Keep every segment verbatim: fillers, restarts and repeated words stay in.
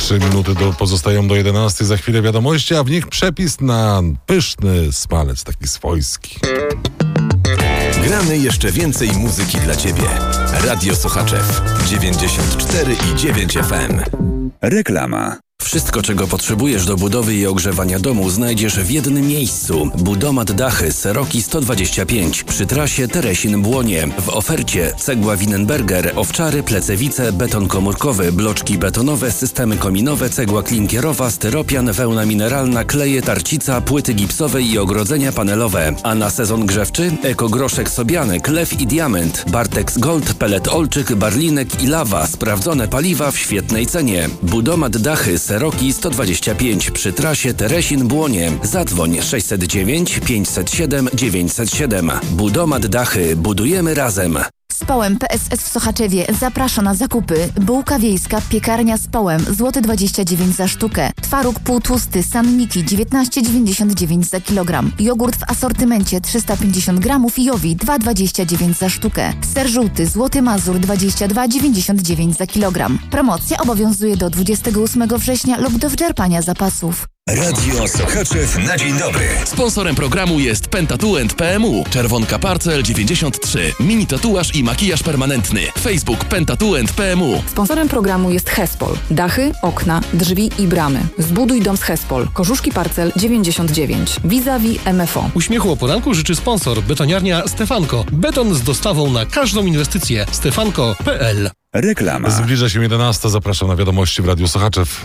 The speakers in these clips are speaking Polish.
Trzy minuty do, pozostają do jedenastej. Za chwilę wiadomości, a w nich przepis na pyszny smalec, taki swojski. Gramy jeszcze więcej muzyki dla Ciebie. Radio Sochaczew dziewięćdziesiąt cztery i dziewięć F M. Reklama. Wszystko, czego potrzebujesz do budowy i ogrzewania domu, znajdziesz w jednym miejscu. Budomat Dachy Seroki sto dwadzieścia pięć przy trasie Teresin-Błonie. W ofercie cegła Winenberger, owczary, plecewice, beton komórkowy, bloczki betonowe, systemy kominowe, cegła klinkierowa, styropian, wełna mineralna, kleje, tarcica, płyty gipsowe i ogrodzenia panelowe. A na sezon grzewczy ekogroszek sobianek, lew i diament, Bartex Gold, pelet olczyk, barlinek i lawa. Sprawdzone paliwa w świetnej cenie. Budomat Dachy Seroki sto dwadzieścia pięć przy trasie Teresin-Błonie. Zadzwoń sześćset dziewięć pięćset siedem dziewięćset siedem. Budomat Dachy. Budujemy razem. Społem P S S w Sochaczewie zaprasza na zakupy. Bułka wiejska, piekarnia Społem, złoty dwadzieścia dziewięć za sztukę. Twaróg półtłusty Sanniki, dziewiętnaście dziewięćdziesiąt dziewięć za kilogram. Jogurt w asortymencie trzysta pięćdziesiąt gramów i Jowi dwa dwadzieścia dziewięć za sztukę. Ser żółty Złoty Mazur dwadzieścia dwa dziewięćdziesiąt dziewięć za kilogram. Promocja obowiązuje do dwudziestego ósmego września lub do wyczerpania zapasów. Radio Sochaczew na dzień dobry. Sponsorem programu jest Pentatuent P M U. Czerwonka Parcel dziewięćdziesiąt trzy. Mini tatuaż i makijaż permanentny. Facebook Pentatuent P M U. Sponsorem programu jest Hespol. Dachy, okna, drzwi i bramy. Zbuduj dom z Hespol. Korzuszki Parcel dziewięćdziesiąt dziewięć. Vis-a-vis M F O. Uśmiechu o poranku życzy sponsor. Betoniarnia Stefanko. Beton z dostawą na każdą inwestycję. stefanko kropka p l. Reklama. Zbliża się jedenasta. Zapraszam na wiadomości w Radiu Sochaczew.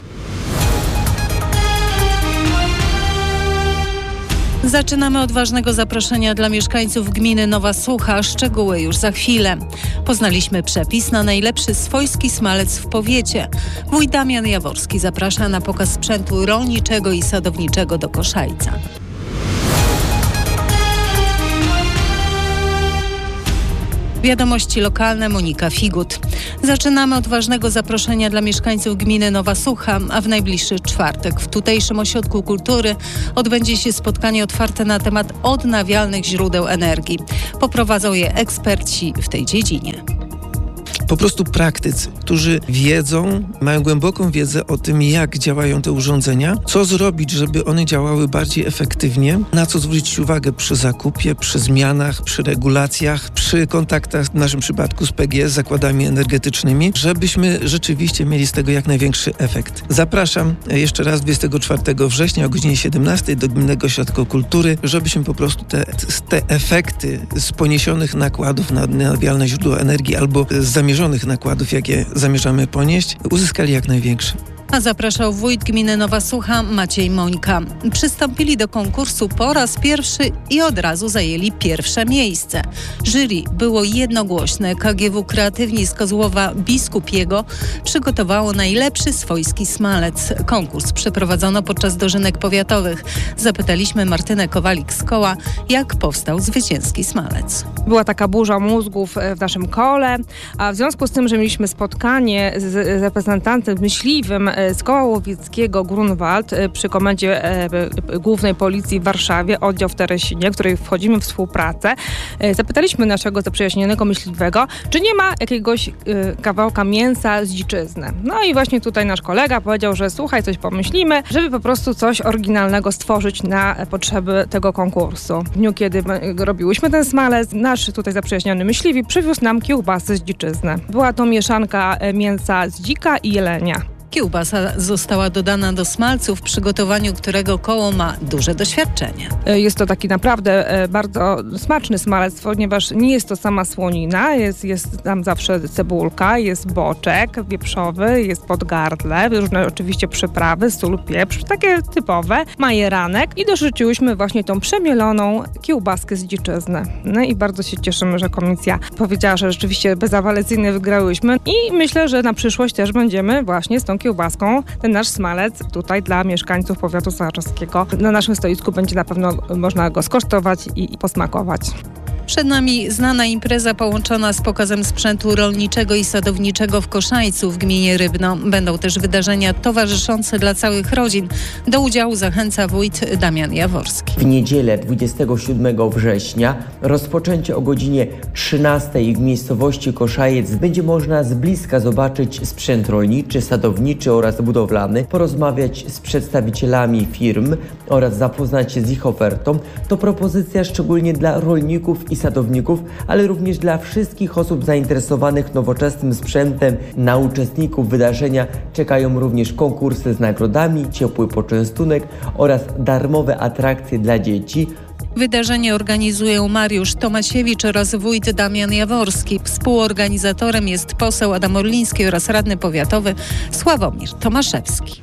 Zaczynamy od ważnego zaproszenia dla mieszkańców gminy Nowa Sucha. Szczegóły już za chwilę. Poznaliśmy przepis na najlepszy swojski smalec w powiecie. Wójt Damian Jaworski zaprasza na pokaz sprzętu rolniczego i sadowniczego do Koszajca. Wiadomości lokalne, Monika Figut. Zaczynamy od ważnego zaproszenia dla mieszkańców gminy Nowa Sucha, a w najbliższy czwartek w tutejszym ośrodku kultury odbędzie się spotkanie otwarte na temat odnawialnych źródeł energii. Poprowadzą je eksperci w tej dziedzinie. Po prostu praktycy, którzy wiedzą, mają głęboką wiedzę o tym, jak działają te urządzenia, co zrobić, żeby one działały bardziej efektywnie, na co zwrócić uwagę przy zakupie, przy zmianach, przy regulacjach, przy kontaktach, w naszym przypadku z P G S, z zakładami energetycznymi, żebyśmy rzeczywiście mieli z tego jak największy efekt. Zapraszam jeszcze raz dwudziestego czwartego września o godzinie siedemnastej do Gminnego Ośrodka Kultury, żebyśmy po prostu te, te efekty z poniesionych nakładów na odnawialne źródła energii albo z zamierzonych nakładów, jakie zamierzamy ponieść, uzyskali jak największy. A zapraszał wójt gminy Nowa Sucha Maciej Mońka. Przystąpili do konkursu po raz pierwszy i od razu zajęli pierwsze miejsce. Jury było jednogłośne. K G W Kreatywni z Kozłowa Biskupiego przygotowało najlepszy swojski smalec. Konkurs przeprowadzono podczas dożynek powiatowych. Zapytaliśmy Martynę Kowalik z koła, jak powstał zwycięski smalec. Była taka burza mózgów w naszym kole, a w związku z tym, że mieliśmy spotkanie z reprezentantem myśliwym z koła łowieckiego Grunwald przy komendzie e, Głównej Policji w Warszawie, oddział w Teresinie, w której wchodzimy w współpracę. E, zapytaliśmy naszego zaprzyjaźnionego myśliwego, czy nie ma jakiegoś e, kawałka mięsa z dziczyzny. No i właśnie tutaj nasz kolega powiedział, że słuchaj, coś pomyślimy, żeby po prostu coś oryginalnego stworzyć na potrzeby tego konkursu. W dniu, kiedy robiłyśmy ten smalec, nasz tutaj zaprzyjaźniony myśliwi przywiózł nam kiełbasy z dziczyzny. Była to mieszanka mięsa z dzika i jelenia. Kiełbasa została dodana do smalcu, w przygotowaniu którego koło ma duże doświadczenie. Jest to taki naprawdę bardzo smaczny smalec, ponieważ nie jest to sama słonina, jest, jest tam zawsze cebulka, jest boczek wieprzowy, jest podgardle, różne oczywiście przyprawy, sól, pieprz, takie typowe, majeranek i dorzuciłyśmy właśnie tą przemieloną kiełbaskę z dziczyzny. No i bardzo się cieszymy, że komisja powiedziała, że rzeczywiście bezawalacyjnie wygrałyśmy i myślę, że na przyszłość też będziemy właśnie z tą kiełbaską ten nasz smalec tutaj dla mieszkańców powiatu sochaczewskiego. Na naszym stoisku będzie na pewno można go skosztować i posmakować. Przed nami znana impreza połączona z pokazem sprzętu rolniczego i sadowniczego w Koszańcu w gminie Rybno. Będą też wydarzenia towarzyszące dla całych rodzin. Do udziału zachęca wójt Damian Jaworski. W niedzielę dwudziestego siódmego września rozpoczęcie o godzinie trzynastej w miejscowości Koszajec będzie można z bliska zobaczyć sprzęt rolniczy, sadowniczy oraz budowlany, porozmawiać z przedstawicielami firm oraz zapoznać się z ich ofertą. To propozycja szczególnie dla rolników i sadowników, ale również dla wszystkich osób zainteresowanych nowoczesnym sprzętem. Na uczestników wydarzenia czekają również konkursy z nagrodami, ciepły poczęstunek oraz darmowe atrakcje dla dzieci. Wydarzenie organizują Mariusz Tomasiewicz oraz wójt Damian Jaworski. Współorganizatorem jest poseł Adam Orliński oraz radny powiatowy Sławomir Tomaszewski.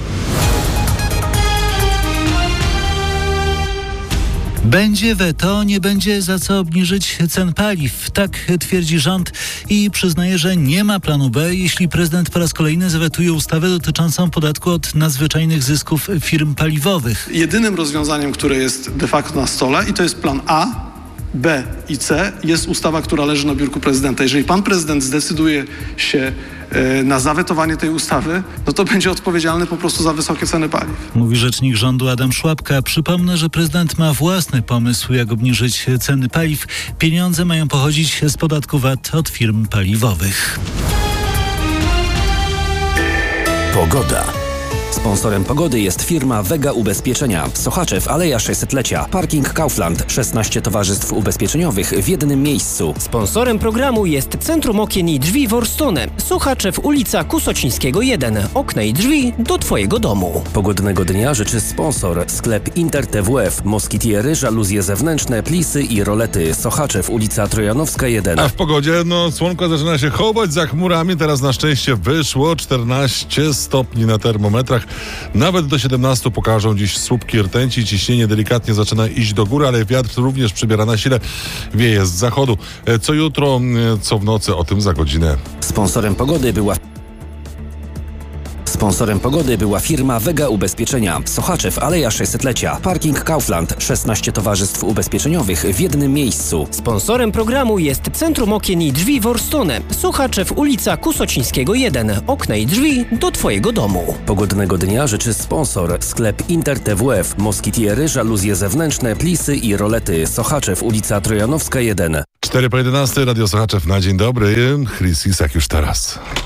Będzie weto, nie będzie za co obniżyć cen paliw. Tak twierdzi rząd i przyznaje, że nie ma planu B, jeśli prezydent po raz kolejny zawetuje ustawę dotyczącą podatku od nadzwyczajnych zysków firm paliwowych. Jedynym rozwiązaniem, które jest de facto na stole, i to jest plan A, B i C, jest ustawa, która leży na biurku prezydenta. Jeżeli pan prezydent zdecyduje się na zawetowanie tej ustawy, no to będzie odpowiedzialny po prostu za wysokie ceny paliw. Mówi rzecznik rządu Adam Szłapka. Przypomnę, że prezydent ma własny pomysł, jak obniżyć ceny paliw. Pieniądze mają pochodzić z podatku V A T od firm paliwowych. Pogoda. Sponsorem pogody jest firma Vega Ubezpieczenia. Sochaczew, Aleja sześćsetlecia. Parking Kaufland. szesnaście towarzystw ubezpieczeniowych w jednym miejscu. Sponsorem programu jest Centrum Okien i Drzwi Worstone. Sochaczew, ulica Kusocińskiego jeden. Okna i drzwi do Twojego domu. Pogodnego dnia życzy sponsor. Sklep Inter T W F. Moskitiery, żaluzje zewnętrzne, plisy i rolety. Sochaczew, ulica Trojanowska jeden. A w pogodzie, no słonko zaczyna się chować za chmurami. Teraz na szczęście wyszło czternaście stopni na termometrach. Nawet do siedemnastu pokażą dziś słupki rtęci. Ciśnienie delikatnie zaczyna iść do góry, ale wiatr również przybiera na sile. Wieje z zachodu. Co jutro, co w nocy, o tym za godzinę. Sponsorem pogody była Sponsorem pogody była firma Vega Ubezpieczenia. Sochaczew, Aleja sześćsetlecia. Parking Kaufland. szesnaście towarzystw ubezpieczeniowych w jednym miejscu. Sponsorem programu jest Centrum Okien i Drzwi Worstone. Sochaczew, ulica Kusocińskiego jeden. Okna i drzwi do Twojego domu. Pogodnego dnia życzy sponsor. Sklep Inter T W F. Moskitiery, żaluzje zewnętrzne, plisy i rolety. Sochaczew, ulica Trojanowska jeden. cztery po jedenastej, Radio Sochaczew na dzień dobry. Chris Isak już teraz.